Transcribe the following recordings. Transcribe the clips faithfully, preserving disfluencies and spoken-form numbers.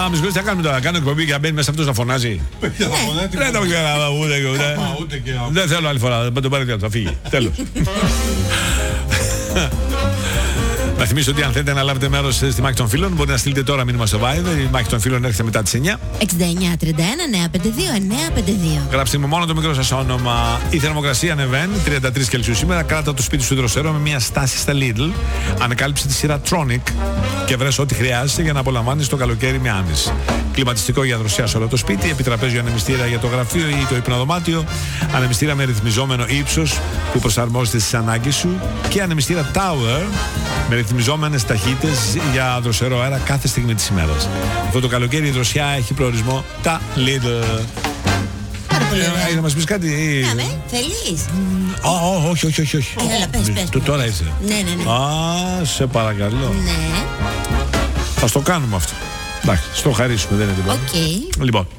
Α, με συγχωρείτε, τι θα κάνουμε τώρα. Κάνω εκπομπή και να μπαίνει μέσα αυτό να φωνάζει. Δεν το ξέρω ούτε και. Δεν θέλω άλλη φορά. Δεν το πάρει θα φύγει. Τέλος. Να θυμίσω ότι αν θέλετε να λάβετε μέρος στη μάχη των φίλων, μπορείτε να στείλετε τώρα μήνυμα στο Viber. Η μάχη των φίλων έρχεται μετά τις εννιά. εξήντα εννιά τριάντα ένα εννιακόσια πενήντα δύο εννιακόσια πενήντα δύο. Γράψτε μου μόνο το μικρό σας όνομα. Η θερμοκρασία ανεβαίνει τριάντα τρεις Κελσίου σήμερα. Κράτα το σπίτι σου δροσερό με μια στάση στα Lidl. Ανακάλυψε τη σειρά Tronic και βρες ό,τι χρειάζεσαι για να απολαμβάνεις το καλοκαίρι με άνεση. Κλιματιστικό για δροσιά σε όλο το σπίτι, επιτραπέζιο ανεμιστήρα για το γραφείο ή το υπνοδωμάτιο, ανεμιστήρα με ρυθμιζόμενο ύψος που προσαρμόζεται στις ανάγκες σου και ανεμιστήρα Tower με ρυθμιζόμενες ταχύτητες για δροσερό αέρα κάθε στιγμή της ημέρας. Αυτό το καλοκαίρι η δροσιά έχει προορισμό τα Lidl. Πάρα πολύ ωραία. Ε, να μας πεις κάτι. Ναι, θέλεις. Α, όχι, όχι, όχι, όχι. Έλα, πες, πες. Το τώρα ήρθε. Ναι, ναι, ναι. Α, σε παρακαλώ. Ναι. Θα στο κάνουμε αυτό. Εντάξει, στο χαρίσουμε, δεν είναι τίποτα. Οκ. Λοιπόν,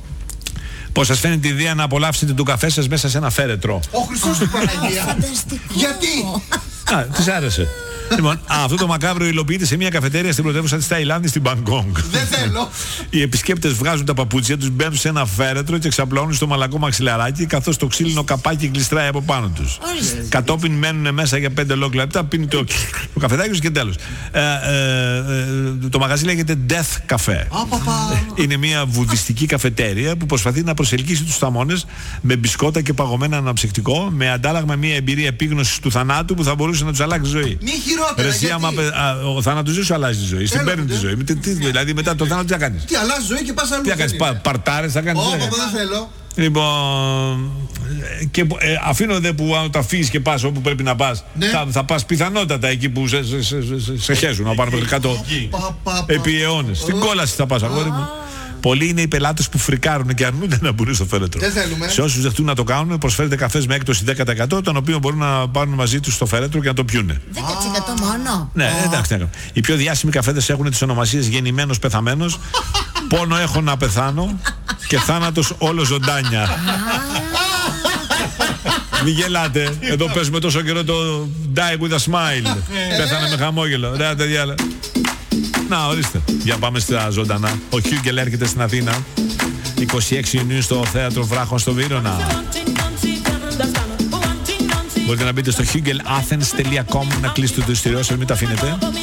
πώς σας φαίνεται η ιδέα να απολαύσετε τον καφέ σας μέσα σε ένα φέρετρο? Ο Χριστός του Παναγία. Φανταστικό. Γιατί? Α, της άρεσε. Λοιπόν, α, αυτό το μακάβρο υλοποιείται σε μια καφετέρια στην πρωτεύουσα της Ταϊλάνδης, στην Μπαγκόγκ. Δεν θέλω. Οι επισκέπτες βγάζουν τα παπούτσια τους, μπαίνουν σε ένα φέρετρο και ξαπλώνουν στο μαλακό μαξιλαράκι, καθώς το ξύλινο καπάκι γλιστράει από πάνω τους. Κατόπιν μένουν μέσα για πέντε ολόκληρα λεπτά, πίνει το, το καφεδάκι τους και τέλος. Ε, ε, ε, το μαγαζί λέγεται Death Cafe. Είναι μια βουδιστική καφετέρια που προσπαθεί να προσελκύσει τους θαμώνες με μπισκότα και παγωμένα αναψυκτικό, με αντάλλαγμα μια εμπειρία επίγνωσης του θανάτου που θα μπορούσε να τους αλλάξει ζωή. Ρε εσύ, άμα, α, ο θάνατος δεν σου αλλάζει τη ζωή. Στην παίρνει τη ζωή. Τι, τι, δηλαδή μετά το θάνατο τι θα κάνεις? Τι αλλάζει ζωή και πας αλλού. Τι θα κάνεις? Πα, παρτάρες θα κάνεις? Όχι, δεν θέλω. Λοιπόν, και, ε, αφήνω δε που αν τα αφήσεις και πας όπου πρέπει να πας, ναι. θα, θα πας πιθανότατα εκεί που σε, σε, σε, σε, σε χέζουν να πάνε μέχρι κάτω επί αιώνες. Στην κόλαση θα πας, αγόρι μου. Πολλοί είναι οι πελάτες που φρικάρουν και αρνούνται να μπουν στο φέρετρο. Σε όσους δεχτούν να το κάνουν, προσφέρεται καφές με έκπτωση δέκα τοις εκατό, τον οποίο μπορούν να πάρουν μαζί τους στο φέρετρο και να το πιούνε. δέκα τοις εκατό μόνο. Ναι, εντάξει. Οι πιο διάσημοι καφέδες έχουν τις ονομασίες γεννημένος πεθαμένος, πόνο έχω να πεθάνω και θάνατος όλο ζωντάνια. Μην γελάτε. Εδώ παίζουμε τόσο καιρό το Die with a smile. Πέθανε με χαμόγελο. Ρε τα διάλα. Να, ορίστε. Για πάμε στα ζωντανά. Ο Χιούγκελ έρχεται στην Αθήνα είκοσι έξι Ιουνίου στο Θέατρο Βράχων στο Βύρωνα. Μπορείτε να μπείτε στο χιούγκελ άθενς τελεία κομ να κλείσετε το εισιτήριό σας, μην τα αφήνετε.